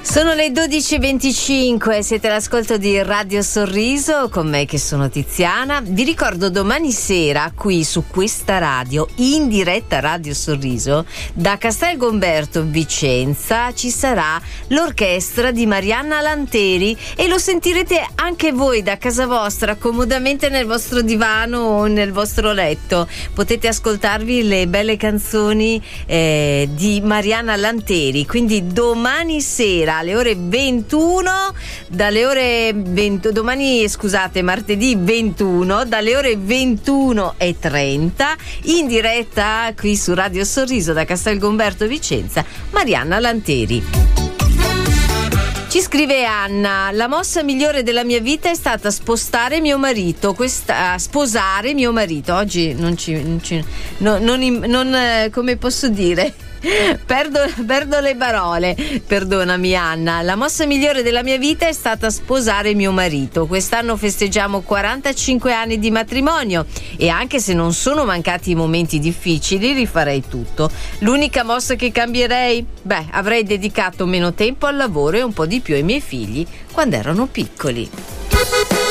Sono le 12:25, siete all'ascolto di Radio Sorriso, con me che sono Tiziana. Vi ricordo domani sera qui su questa radio, in diretta Radio Sorriso, da Castel Gomberto Vicenza ci sarà l'orchestra di Marianna Lanteri e lo sentirete anche voi da casa vostra, comodamente nel vostro divano o nel vostro letto. Potete ascoltarvi le belle canzoni di Marianna Lanteri, quindi domani sera alle ore 21, martedì 21, dalle ore 21:30, in diretta qui su Radio Sorriso da Castel Gomberto Vicenza, Marianna Lanteri. Ci scrive Anna: la mossa migliore della mia vita è stata sposare mio marito, sposare mio marito. Oggi come posso dire? Perdo le parole, perdonami Anna. La mossa migliore della mia vita è stata sposare mio marito. Quest'anno festeggiamo 45 anni di matrimonio e anche se non sono mancati i momenti difficili, rifarei tutto. L'unica mossa che cambierei? Avrei dedicato meno tempo al lavoro e un po' di più ai miei figli quando erano piccoli.